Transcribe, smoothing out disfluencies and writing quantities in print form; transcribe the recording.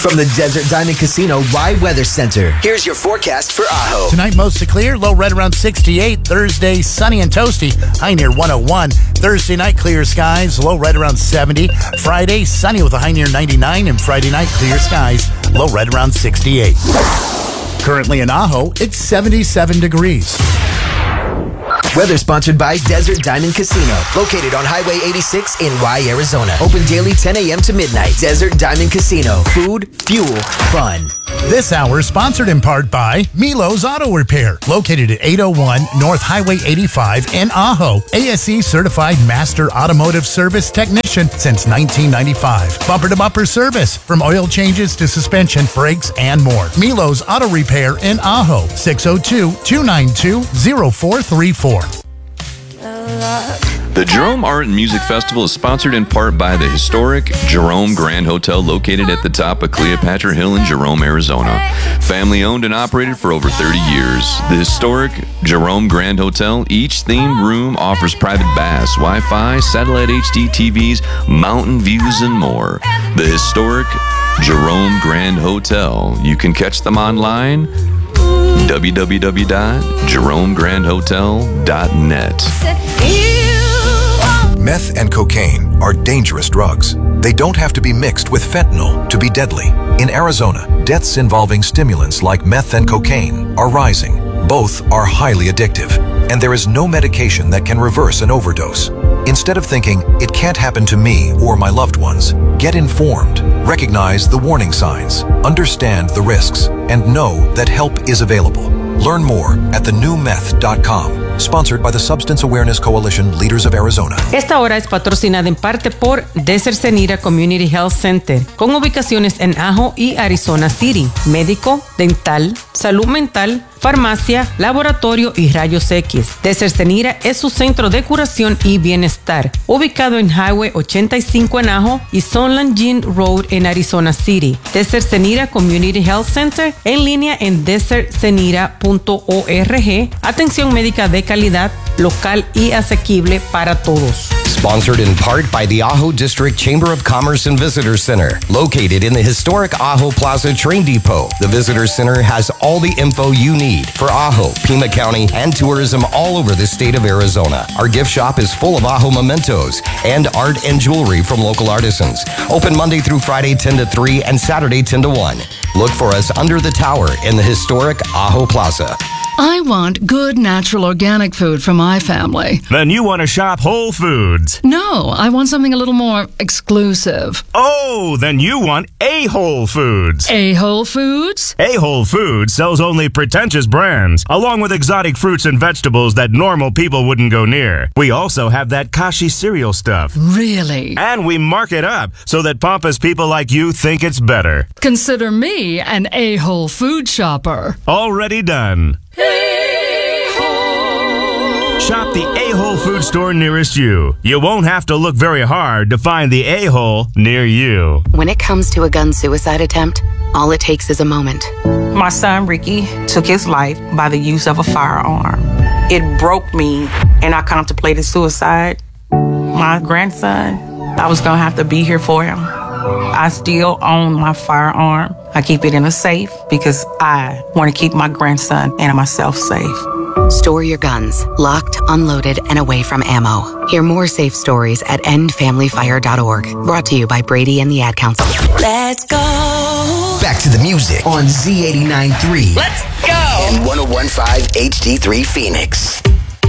From the Desert Diamond Casino Rye Weather Center, here's your forecast for Ajo. Tonight, mostly clear, low right around 68. Thursday, sunny and toasty, high near 101. Thursday night, clear skies, low right around 70. Friday, sunny with a high near 99. And Friday night, clear skies, low right around 68. Currently in Ajo, it's 77 degrees. Weather sponsored by Desert Diamond Casino, located on Highway 86 in Rye, Arizona. Open daily 10 a.m. to midnight. Desert Diamond Casino. Food, fuel, fun. This hour is sponsored in part by Milo's Auto Repair, located at 801 North Highway 85 in Ajo. ASE certified master automotive service technician since 1995. Bumper-to-bumper service, from oil changes to suspension, brakes, and more. Milo's Auto Repair in Ajo, 602-292-0434. The Jerome Art and Music Festival is sponsored in part by the historic Jerome Grand Hotel located at the top of Cleopatra Hill in Jerome, Arizona. Family owned and operated for over 30 years. The historic Jerome Grand Hotel, each themed room offers private baths, Wi-Fi, satellite HD TVs, mountain views, and more. The historic Jerome Grand Hotel. You can catch them online, www.jeromegrandhotel.net. Meth and cocaine are dangerous drugs. They don't have to be mixed with fentanyl to be deadly. In Arizona, deaths involving stimulants like meth and cocaine are rising. Both are highly addictive, and there is no medication that can reverse an overdose. Instead of thinking, it can't happen to me or my loved ones, get informed, recognize the warning signs, understand the risks, and know that help is available. Learn more at thenewmeth.com. Sponsored by the Substance Awareness Coalition, Leaders of Arizona. Esta hora es patrocinada en parte por Desert Cenira Community Health Center, con ubicaciones en Ajo y Arizona City. Médico, dental, salud mental, farmacia, laboratorio y rayos X. Desert Cenira es su centro de curación y bienestar, ubicado en Highway 85 en Ajo y Sunland Gin Road en Arizona City. Desert Cenira Community Health Center, en línea en desertcenira.org. Atención médica de calidad, local y asequible para todos. Sponsored in part by the Ajo District Chamber of Commerce and Visitor Center, located in the historic Ajo Plaza Train Depot. The Visitor Center has all the info you need for Ajo, Pima County, and tourism all over the state of Arizona. Our gift shop is full of Ajo mementos and art and jewelry from local artisans. Open Monday through Friday 10 to 3 and Saturday 10 to 1. Look for us under the tower in the historic Ajo Plaza. I want good, natural, organic food for my family. Then you want to shop Whole Foods. No, I want something a little more exclusive. Oh, then you want A Whole Foods. A Whole Foods? A Whole Foods sells only pretentious brands, along with exotic fruits and vegetables that normal people wouldn't go near. We also have that Kashi cereal stuff. Really? And we mark it up so that pompous people like you think it's better. Consider me an A Whole Food shopper. Already done. Shop the A-Hole food store nearest you. You won't have to look very hard to find the A-Hole near you. When it comes to a gun suicide attempt, all it takes is a moment. My son, Ricky, took his life by the use of a firearm. It broke me, and I contemplated suicide. My grandson, I was going to have to be here for him. I still own my firearm. I keep it in a safe because I want to keep my grandson and myself safe. Store your guns, locked, unloaded, and away from ammo. Hear more safe stories at endfamilyfire.org. Brought to you by Brady and the Ad Council. Let's go. Back to the music on Z89.3. Let's go. And 101.5 HD3 Phoenix.